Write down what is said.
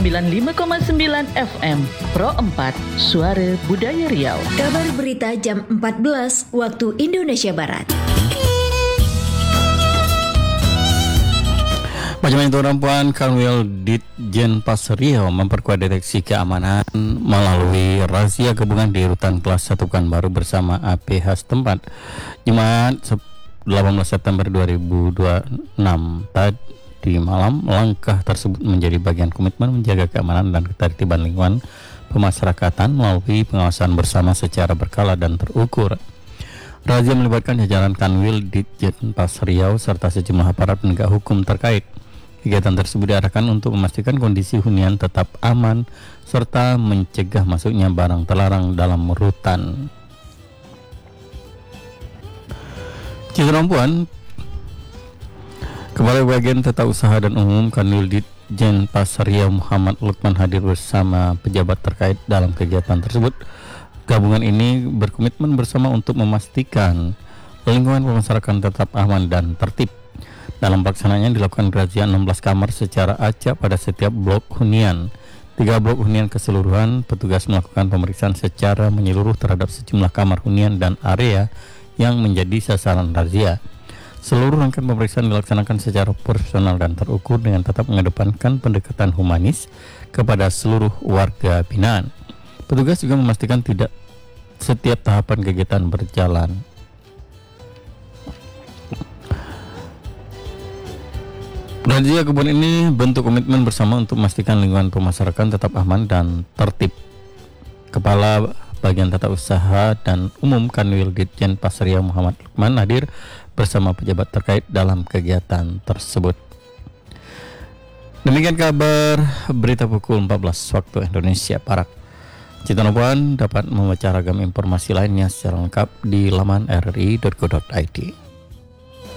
95,9 FM Pro 4 Suara Budaya Riau. Kabar berita jam 14 waktu Indonesia Barat. Manajemen Perempuan Kanwil Ditjen Pas Riau memperkuat deteksi keamanan melalui razia gabungan di rutan kelas 1 Pekanbaru bersama APH setempat. Jumat 18 September 2026 tadi malam, langkah tersebut menjadi bagian komitmen menjaga keamanan dan ketertiban lingkungan pemasyarakatan melalui pengawasan bersama secara berkala dan terukur. Razia melibatkan jajaran Kanwil Ditjen Pas Riau serta sejumlah aparat penegak hukum terkait. Kegiatan tersebut diarahkan untuk memastikan kondisi hunian tetap aman serta mencegah masuknya barang terlarang dalam rutan. Perempuan, Kepala Bagian Tata Usaha dan Umum Kanwil Ditjen Pas Riau Muhammad Lukman hadir bersama pejabat terkait dalam kegiatan tersebut. Gabungan ini berkomitmen bersama untuk memastikan lingkungan pemasarakatan tetap aman dan tertib. Dalam pelaksanaannya dilakukan razia 16 kamar secara acak pada setiap blok hunian. 3 blok hunian keseluruhan, petugas melakukan pemeriksaan secara menyeluruh terhadap sejumlah kamar hunian dan area yang menjadi sasaran razia. Seluruh rangkaian pemeriksaan dilaksanakan secara profesional dan terukur dengan tetap mengedepankan pendekatan humanis kepada seluruh warga binaan. Petugas juga memastikan tidak setiap tahapan kegiatan berjalan. Razia kebun ini bentuk komitmen bersama untuk memastikan lingkungan pemasarakatan tetap aman dan tertib. Kepala Bagian Tata Usaha dan Umum Kanwil Ditjen Pas Riau Muhammad Lukman hadir bersama pejabat terkait dalam kegiatan tersebut. Demikian kabar berita pukul 14 waktu Indonesia Barat. Citanupuan dapat membaca ragam informasi lainnya secara lengkap di laman rri.co.id.